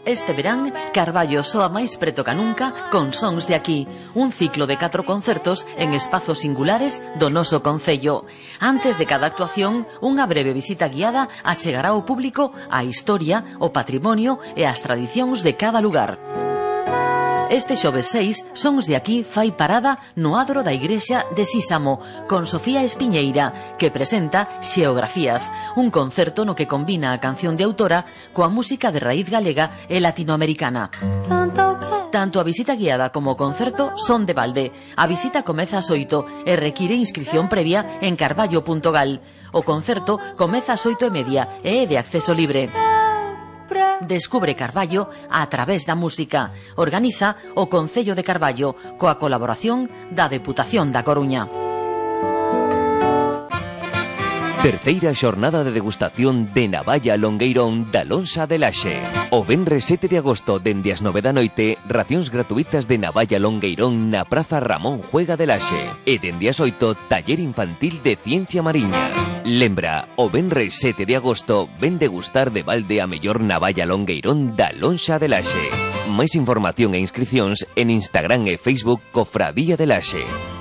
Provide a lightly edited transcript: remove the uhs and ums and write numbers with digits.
Este verán, Carballo soa máis preto ca nunca con Sons de Aquí, un ciclo de 4 concertos en espazos singulares do noso concello. Antes de cada actuación, unha breve visita guiada achegará ao público a historia, o patrimonio e as tradicións de cada lugar. Este xoves 6, Sons de Aquí fai parada no adro da igrexa de Sísamo, con Sofía Espiñeira, que presenta Xeografías, un concerto no que combina a canción de autora coa música de raíz galega e latinoamericana. Tanto a visita guiada como o concerto son de balde. A visita comeza ás 8 e require inscripción previa en carballo.gal. O concerto comeza ás 8:30 e é de acceso libre. Descubre Carballo a través da música. Organiza o Concello de Carballo coa colaboración da Deputación da Coruña. Terceira xornada de degustación de navalla longueirón da Lonxa de Laxe. O venres 7 de agosto, dende as 9 da noite, racións gratuitas de navalla longueirón na Praza Ramón Juega de Laxe. E dende as 8, taller infantil de ciencia mariña. Lembra, o venres 7 de agosto, ven degustar de balde a mellor navalla longueirón da Lonxa de Laxe. Máis información e inscricións en Instagram e Facebook Cofradía de Laxe.